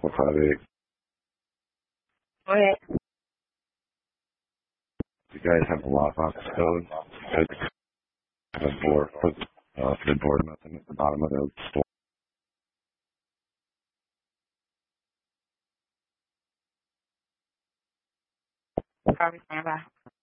458. Go ahead. You guys have a lockbox code? It's the door for the door nothing at the bottom of the store. Probably stand by.